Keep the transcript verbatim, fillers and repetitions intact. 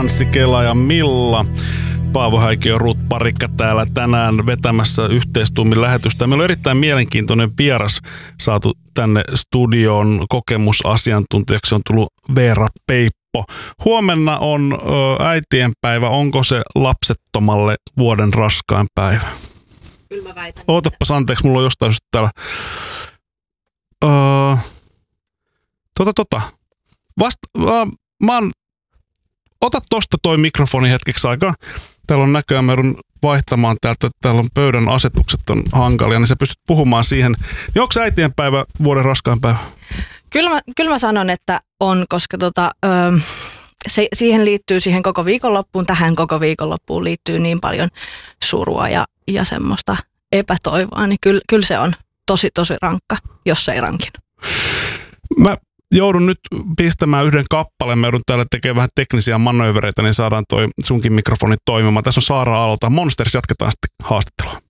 Anssi Kela ja Milla. Paavo Häikio, Ruut Parikka täällä tänään vetämässä yhteistuumin lähetystä. Meillä on erittäin mielenkiintoinen vieras saatu tänne studioon. Kokemusasiantuntijaksi on tullut Veera Peippo. Huomenna on ö, äitienpäivä. Onko se lapsettomalle vuoden raskain päivä? Kyllä mä väitän. Ootapas anteeksi, mulla on jostain just täällä. Öö, tota tota. Vasta, äh, mä oon, ota tosta toi mikrofoni hetkeksi aikaa. Täällä on näköjään, mä joudun vaihtamaan täältä, täällä on pöydän asetukset on hankalia, niin sä pystyt puhumaan siihen. Niin onko äitienpäivä vuoden raskain päivä? Kyllä mä, kyllä mä sanon, että on, koska tota, ö, se, siihen liittyy siihen koko viikonloppuun, tähän koko viikonloppuun liittyy niin paljon surua ja, ja semmoista epätoivoa, niin kyllä, kyllä se on tosi tosi rankka, jos ei rankin. Mä joudun nyt pistämään yhden kappaleen. Mä joudun täällä tekemään vähän teknisiä manöövereitä, niin saadaan toi sunkin mikrofoni toimimaan. Tässä on Saara Aalolta. Monsters, jatketaan sitten haastattelua.